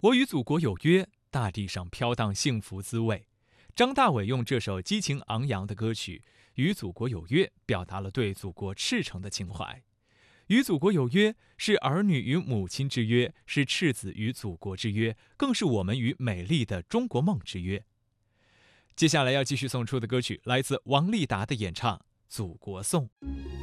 我与祖国有约，大地上飘荡幸福滋味。张大伟用这首激情昂扬的歌曲《与祖国有约》，表达了对祖国赤诚的情怀。与祖国有约，是儿女与母亲之约，是赤子与祖国之约，更是我们与美丽的中国梦之约。接下来要继续送出的歌曲，来自王丽达的演唱《祖国颂》。